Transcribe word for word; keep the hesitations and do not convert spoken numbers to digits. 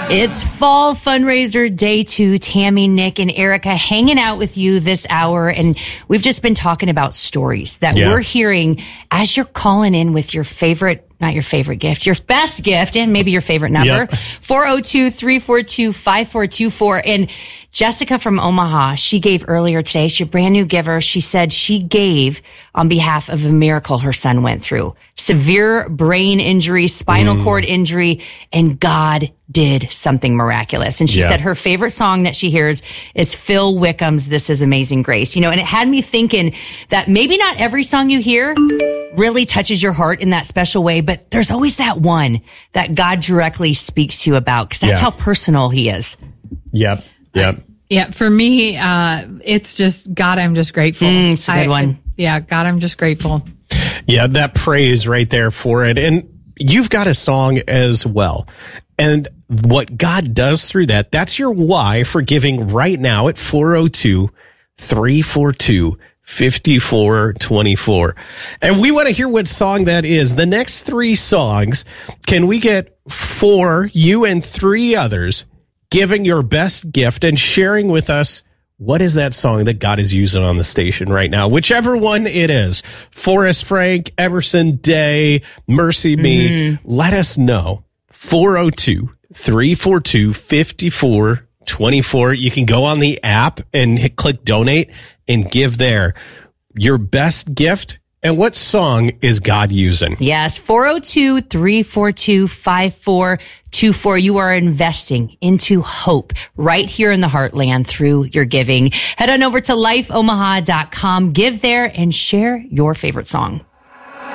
It's fall fundraiser day two. Tammy, Nick, and Erica hanging out with you this hour. And we've just been talking about stories that Yeah. we're hearing as you're calling in with your favorite, not your favorite gift, your best gift, and maybe your favorite number. Yep. four oh two, three four two, five four two four. And Jessica from Omaha, she gave earlier today. She's a brand new giver. She said she gave on behalf of a miracle her son went through. Severe brain injury, spinal Mm. cord injury, and God did something miraculous. And she Yeah. said her favorite song that she hears is Phil Wickham's This Is Amazing Grace. You know, and it had me thinking that maybe not every song you hear really touches your heart in that special way, but there's always that one that God directly speaks to you about, because that's Yeah. how personal he is. Yep. Yep. Yeah, for me, uh, it's just, God, I'm just grateful. Mm, it's a good I- one. Yeah, God, I'm just grateful. Yeah, that praise right there for it. And you've got a song as well. And what God does through that, that's your why for giving right now at four oh two, three four two, five four two four. And we want to hear what song that is. The next three songs, can we get four, you and three others, giving your best gift and sharing with us what is that song that God is using on the station right now? Whichever one it is. Forrest Frank, Emerson Day, Mercy Me. Mm-hmm. Let us know. four oh two, three four two, five four two four. You can go on the app and hit, click donate and give there your best gift. And what song is God using? Yes, four oh two, three four two, five four two four. You are investing into hope right here in the heartland through your giving. Head on over to life omaha dot com, give there, and share your favorite song.